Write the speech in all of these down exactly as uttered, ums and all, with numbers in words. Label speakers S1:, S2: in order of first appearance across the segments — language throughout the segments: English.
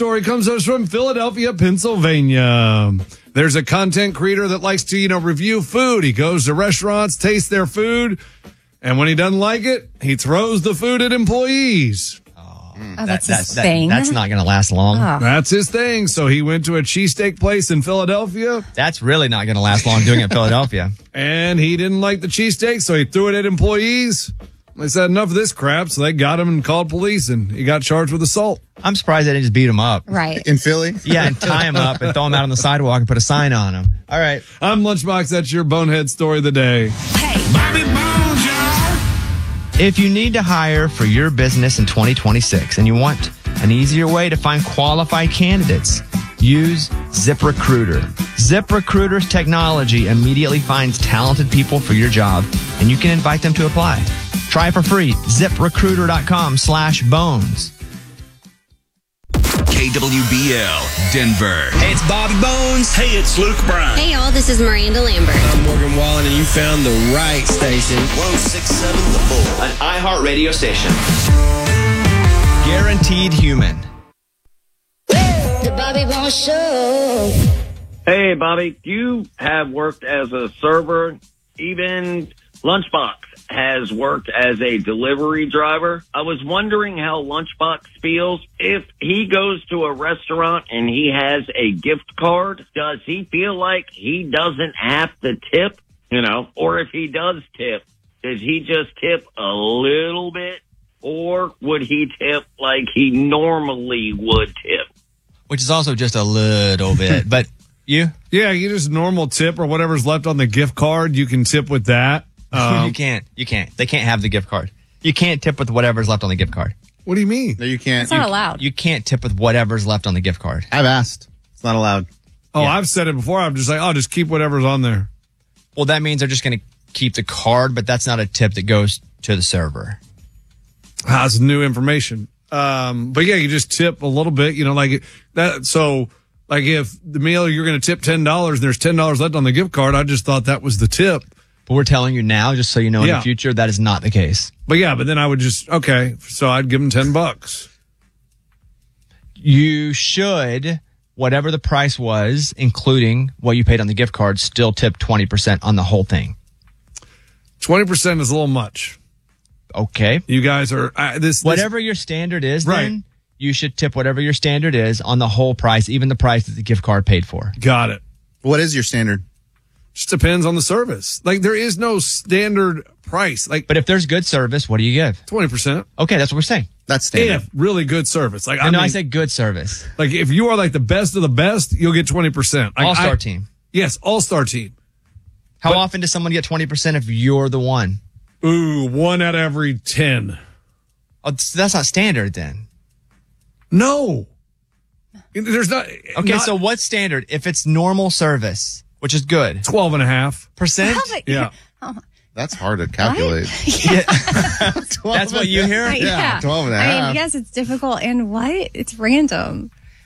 S1: story comes to us from Philadelphia, Pennsylvania. There's a content creator that likes to, you know, review food. He goes to restaurants, tastes their food, and when he doesn't like it, he throws the food at employees.
S2: Oh,
S3: oh that's
S2: that,
S3: his
S2: that,
S3: thing.
S2: That, that's not going to last long.
S3: Oh.
S1: That's his thing. So he went to a cheesesteak place in Philadelphia.
S2: That's really not going to last long doing it in Philadelphia.
S1: And he didn't like the cheesesteak, so he threw it at employees. They said enough of this crap, so they got him and called police, and he got charged with assault.
S2: I'm surprised they didn't just beat him up.
S3: Right.
S4: In Philly?
S2: Yeah, and tie him up and throw him out on the sidewalk and put a sign on him. All right.
S1: I'm Lunchbox. That's your bonehead story of the day.
S5: Hey, Bobby Bones, y'all.
S2: If you need to hire for your business in twenty twenty-six and you want an easier way to find qualified candidates, use ZipRecruiter. ZipRecruiter's technology immediately finds talented people for your job, and you can invite them to apply. Try it for free. ZipRecruiter.com slash bones.
S6: K W B L, Denver.
S7: Hey, it's Bobby Bones.
S5: Hey, it's Luke Bryan.
S8: Hey, y'all, this is Miranda Lambert.
S7: I'm Morgan Wallen, and you found the right station.
S6: one oh six point seven The Bull.
S2: An iHeartRadio station. Guaranteed human.
S8: The Bobby Bones Show.
S9: Hey, Bobby, you have worked as a server. Even Lunchbox has worked as a delivery driver. I was wondering how Lunchbox feels if he goes to a restaurant and he has a gift card. Does he feel like he doesn't have to tip, you know, or if he does tip, does he just tip a little bit, or would he tip like he normally would tip?
S2: Which is also just a little bit, but you?
S1: Yeah, you just normal tip or whatever's left on the gift card. You can tip with that. Um,
S2: you can't. You can't. They can't have the gift card. You can't tip with whatever's left on the gift card.
S1: What do you mean?
S4: No, you can't.
S3: It's not
S4: You-
S3: allowed.
S2: You can't tip with whatever's left on the gift card.
S4: I've asked. It's not allowed.
S1: Oh,
S2: Yeah.
S1: I've said it before. I'm just like, oh, just keep whatever's on there.
S2: Well, that means they're just going to keep the card, but that's not a tip that goes to the server.
S1: That's new information. Um, but yeah, you just tip a little bit, you know, like that. So like if the meal you're going to tip ten dollars and there's ten dollars left on the gift card, I just thought that was the tip.
S2: But we're telling you now, just so you know in
S1: Yeah.
S2: the future, that is not the case.
S1: But yeah, but then I would just, okay, so I'd give them ten bucks.
S2: You should, whatever the price was, including what you paid on the gift card, still tip twenty percent on the whole thing.
S1: twenty percent is a little much.
S2: Okay.
S1: You guys are, uh, this, this,
S2: Whatever your standard is,
S1: Right.
S2: then you should tip whatever your standard is on the whole price, even the price that the gift card paid for.
S1: got it.
S4: What is your standard?
S1: Just depends on the service. Like there is no standard price, like
S2: But if there's good service, what do you give?
S1: twenty percent.
S2: Okay, that's what we're saying.
S4: That's standard.
S1: If really good service. Like
S2: I
S1: I
S2: know
S1: mean,
S2: I said good service.
S1: like if you are like the best of the best, you'll get twenty percent. Like,
S2: All-star
S1: I-
S2: team.
S1: Yes, all-star team.
S2: How
S1: But-
S2: often does someone get twenty percent if you're the one?
S1: Ooh, one out of every ten.
S2: Oh, so that's not standard then.
S1: No. There's not.
S2: Okay,
S1: not
S2: so what's standard? If it's normal service, which is good.
S1: twelve and a half.
S2: Percent?
S1: Yeah.
S4: That's hard to calculate.
S2: That's what you hear?
S3: Right,
S4: Yeah, twelve and a
S3: I
S4: half.
S3: mean, yes, it's difficult. And what? It's random.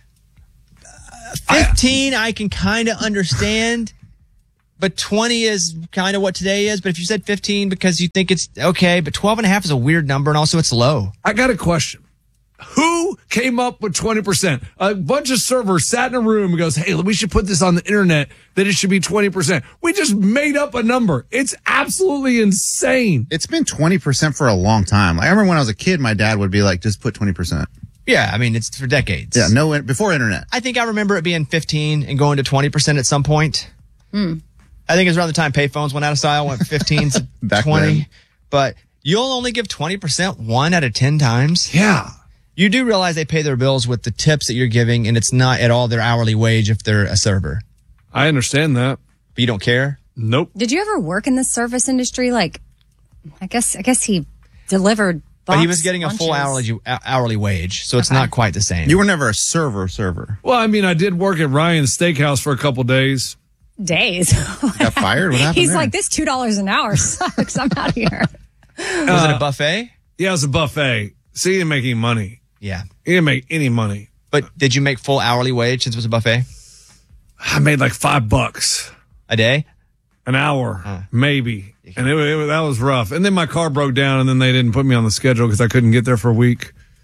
S2: fifteen, I can kind of understand, but twenty is kind of what today is. But if you said fifteen because you think it's okay, but twelve and a half is a weird number and also it's low.
S1: I got a question. Who came up with twenty percent? A bunch of servers sat in a room and goes, hey, we should put this on the internet that it should be twenty percent. We just made up a number. It's absolutely insane.
S4: It's been twenty percent for a long time. Like, I remember when I was a kid, my dad would be like, just put twenty percent.
S2: Yeah, I mean, it's for decades.
S4: Yeah, no, before internet.
S2: I think I remember it being fifteen and going to twenty percent at some point. I think it was around the time payphones went out of style, went fifteen to
S4: Back
S2: twenty.
S4: then.
S2: But you'll only give twenty percent one out of ten times.
S1: Yeah.
S2: You do realize they pay their bills with the tips that you're giving, and it's not at all their hourly wage if they're a server.
S1: I understand that.
S2: But you don't care?
S1: Nope.
S3: Did you ever work in the service industry? Like, I guess, I guess he delivered.
S2: But he
S3: box
S2: was getting a full
S3: lunches.
S2: hourly hourly wage, so it's
S3: Okay.
S2: not quite the same.
S4: You were never a server server.
S1: Well, I mean, I did work at Ryan's Steakhouse for a couple days.
S3: Days.
S4: Got fired? What happened
S3: He's
S4: there?
S3: like, this two dollars an hour sucks. I'm out of here.
S2: was it a buffet?
S1: Yeah, it was a buffet. So he didn't make any money.
S2: Yeah.
S1: He didn't make any money.
S2: But did you make full hourly wage since it was a buffet?
S1: I made like five bucks
S2: A day?
S1: an hour, maybe. And it, it, that was rough. And then my car broke down and then they didn't put me on the schedule because I couldn't get there for a week.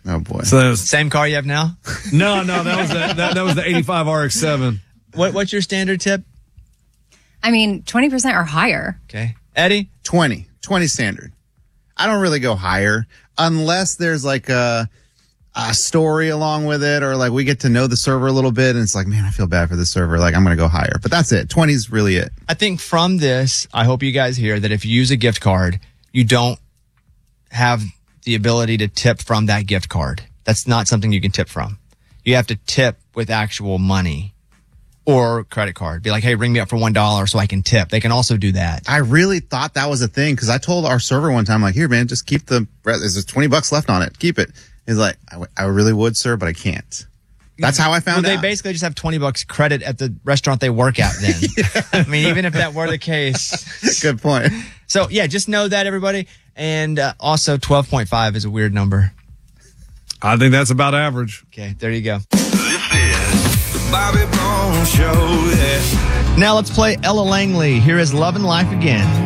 S4: Oh boy.
S1: So that was,
S2: Same car you have now?
S1: no, no, that was the, that, that was the eighty-five R X seven.
S2: What, what's your standard tip?
S3: I mean, twenty percent or higher.
S2: Okay. Eddie?
S4: twenty. twenty standard. I don't really go higher unless there's like a, a story along with it, or like we get to know the server a little bit and it's like, man, I feel bad for the server. Like I'm going to go higher, but that's it. twenty is really it.
S2: I think from this, I hope you guys hear that if you use a gift card, you don't have the ability to tip from that gift card. That's not something you can tip from. You have to tip with actual money or credit card. Be like, hey, ring me up for one dollar so I can tip. They can also do that.
S4: I really thought that was a thing because I told our server one time, like, here, man, just keep the, there's twenty bucks left on it. Keep it. He's like, I, w- I really would, sir, but I can't. That's how I found
S2: well,
S4: out.
S2: They basically just have twenty bucks credit at the restaurant they work at then. yeah. I mean, even if that were the case.
S4: Good point.
S2: So, yeah, just know that, everybody. And uh, also, twelve point five is a weird number.
S1: I think that's about average.
S2: Okay, there you go.
S5: This is the Bobby Bones Show. Yeah.
S2: Now let's play Ella Langley. Here is Love and Life Again.